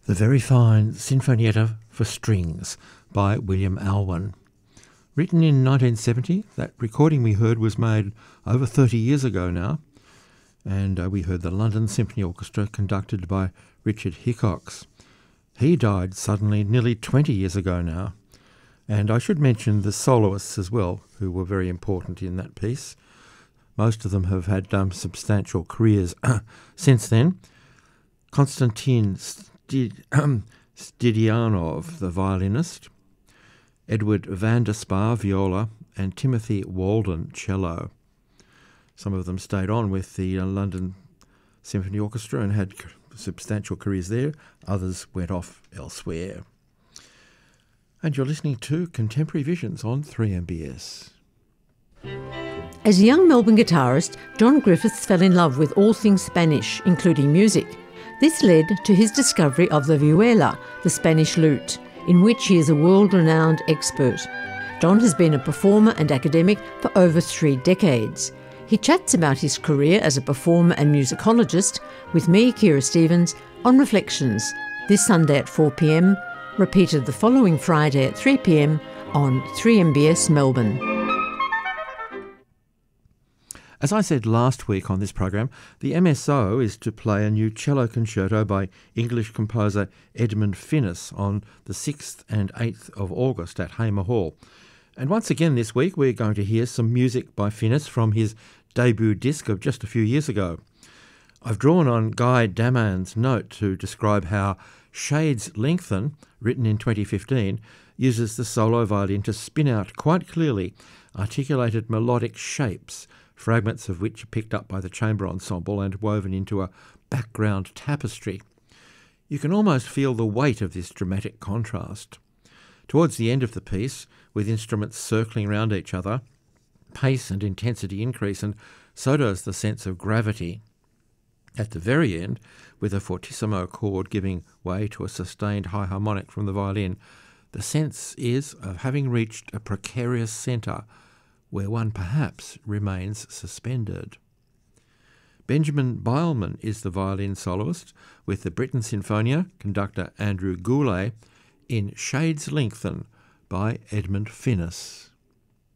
The very fine Sinfonietta for Strings by William Alwyn. Written in 1970, that recording we heard was made over 30 years ago now, and we heard the London Symphony Orchestra conducted by Richard Hickox. He died suddenly nearly 20 years ago now, and I should mention the soloists as well, who were very important in that piece. Most of them have had substantial careers since then. Konstantin Stydianov, the violinist, Edward van der Spa, viola, and Timothy Walden, cello. Some of them stayed on with the London Symphony Orchestra and had substantial careers there. Others went off elsewhere. And you're listening to Contemporary Visions on 3MBS. As a young Melbourne guitarist, John Griffiths fell in love with all things Spanish, including music. This led to his discovery of the vihuela, the Spanish lute, in which he is a world-renowned expert. John has been a performer and academic for over 3 decades. He chats about his career as a performer and musicologist with me, Kira Stevens, on Reflections, this Sunday at 4 p.m, repeated the following Friday at 3 p.m. on 3MBS Melbourne. As I said last week on this program, the MSO is to play a new cello concerto by English composer Edmund Finnis on the 6th and 8th of August at Hamer Hall. And once again this week we're going to hear some music by Finnis from his debut disc of just a few years ago. I've drawn on Guy Daman's note to describe how Shades Lengthen, written in 2015, uses the solo violin to spin out quite clearly articulated melodic shapes, fragments of which are picked up by the chamber ensemble and woven into a background tapestry. You can almost feel the weight of this dramatic contrast. Towards the end of the piece, with instruments circling around each other, pace and intensity increase, and so does the sense of gravity. At the very end, with a fortissimo chord giving way to a sustained high harmonic from the violin, the sense is of having reached a precarious centre where one perhaps remains suspended. Benjamin Beilman is the violin soloist with the Britten Sinfonia conductor Andrew Goulet in Shades Lengthen by Edmund Finnis.